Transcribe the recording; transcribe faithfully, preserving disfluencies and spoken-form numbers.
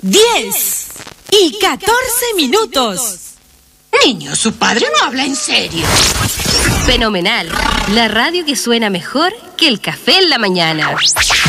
diez y catorce minutos. Niño, su padre no habla en serio. Fenomenal. La radio que suena mejor que el café en la mañana.